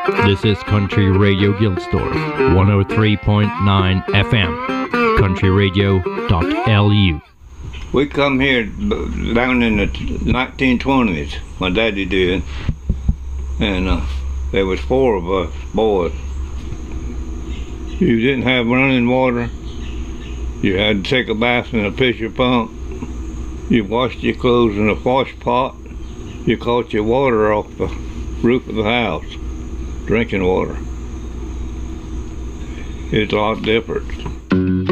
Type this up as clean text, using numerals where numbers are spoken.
This is Country Radio Gilsdorf, 103.9 FM, countryradio.lu. We come here down in the 1920s, my daddy did, and there was 4 of us boys. You didn't have running water. You had to take a bath in a pitcher pump. You washed your clothes in a wash pot. You caught your water off the roof of the house, drinking water. It's a lot different.